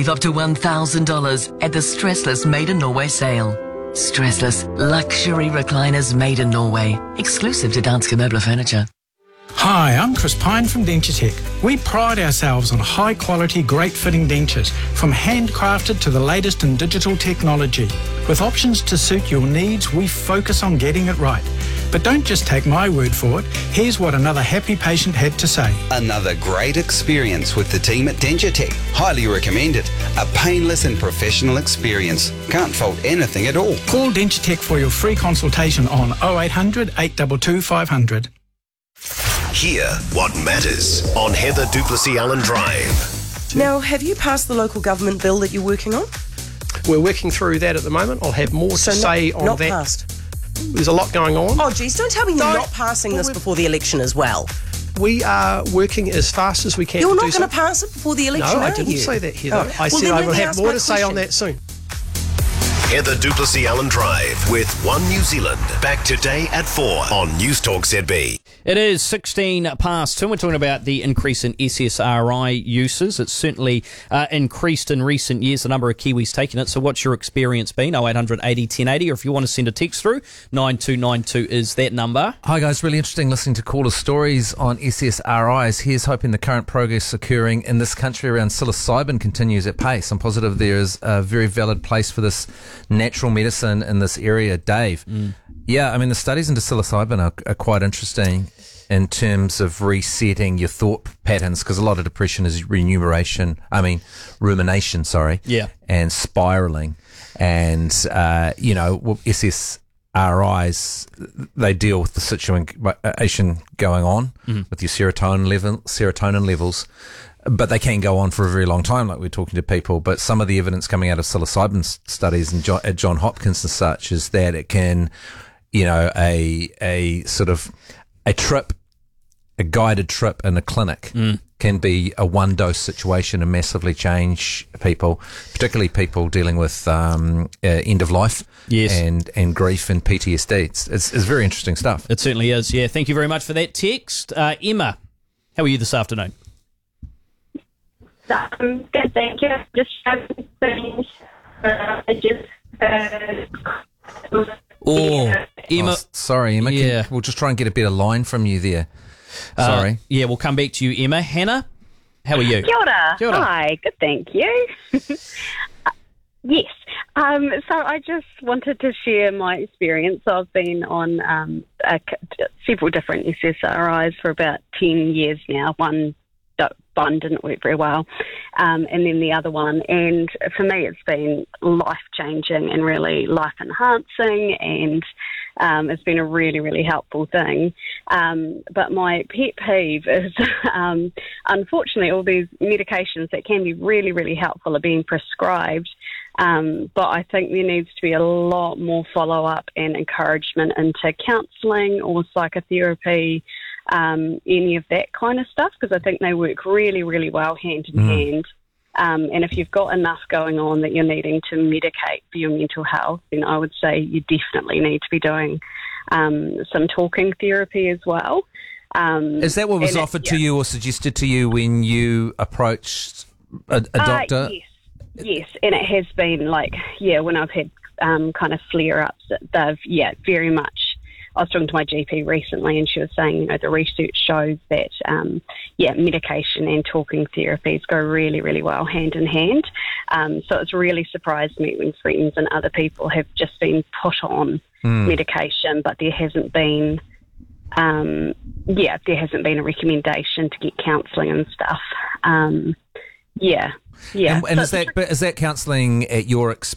Save up to $1,000 at the Stressless Made in Norway sale. Stressless luxury recliners made in Norway, exclusive to Danske Møbler Furniture. Hi, I'm Chris Pine from Dentutech. We pride ourselves on high quality, great fitting dentures, from handcrafted to the latest in digital technology. With options to suit your needs, we focus on getting it right. But don't just take my word for it. Here's what another happy patient had to say. Another great experience with the team at Dentutech. Highly recommend it. A painless and professional experience. Can't fault anything at all. Call Dentutech for your free consultation on 0800 822 500. Hear what matters on Heather Duplessis Allen Drive. Now, have you passed the local government bill that you're working on? We're working through that at the moment. I'll have more to say on not that. Passed. There's a lot going on. Oh, geez, don't tell me you're not passing this before the election as well. We are working as fast as we can. You're not going to pass it before the election, No, are I didn't you? say that, Heather. Oh. I said then I let will me have ask more my to say on question. that soon. Heather Duplessis Allen Drive with One New Zealand. Back today at 4 on News Talk ZB. It is 16 past 2. We're talking about the increase in SSRI uses. It's certainly increased in recent years, the number of Kiwis taking it. So what's your experience been? 0800 80 1080, or if you want to send a text through, 9292 is that number. Hi guys, really interesting listening to caller stories on SSRIs. Here's hoping the current progress occurring in this country around psilocybin continues at pace. I'm positive there is a very valid place for this natural medicine in this area. Dave? Yeah, I mean, the studies into psilocybin are quite interesting in terms of resetting your thought patterns, because a lot of depression is rumination, Yeah. and spiraling. And, SSRIs, they deal with the situation going on with your serotonin levels, but they can go on for a very long time, like we're talking to people. But some of the evidence coming out of psilocybin studies at John Hopkins and such is that it can, a sort of a guided trip in a clinic can be a one-dose situation and massively change people, particularly people dealing with end of life and grief and PTSD. It's very interesting stuff. It certainly is, yeah. Thank you very much for that text. Emma, how are you this afternoon? Good, thank you. Just having things. Emma. Sorry, Emma. Yeah. We'll just try and get a better line from you there. Sorry. Yeah, we'll come back to you, Emma. Hannah, how are you? Kia ora. Kia ora. Hi, good, thank you. Yes. So I just wanted to share my experience. I've been on several different SSRIs for about 10 years now. One didn't work very well, and then the other one. And for me, it's been life-changing and really life-enhancing, and it's been a really, really helpful thing. But my pet peeve is, unfortunately, all these medications that can be really, really helpful are being prescribed. But I think there needs to be a lot more follow-up and encouragement into counselling or psychotherapy, any of that kind of stuff, because I think they work really, really well hand in hand. And if you've got enough going on that you're needing to medicate for your mental health, then I would say you definitely need to be doing some talking therapy as well. Is that what was offered to you or suggested to you when you approached a doctor? Yes, and it has been when I've had kind of flare-ups, they've, very much. I was talking to my GP recently, and she was saying, the research shows that, medication and talking therapies go really, really well hand in hand. So it's really surprised me when friends and other people have just been put on medication, but there hasn't been, a recommendation to get counselling and stuff. And is that counselling at your